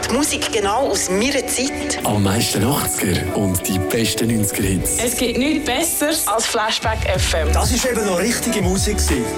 Die Musik genau aus meiner Zeit. Am meisten 80er und die besten 90er-Hits. Es gibt nichts Besseres als Flashback FM. Das war eben noch richtige Musik.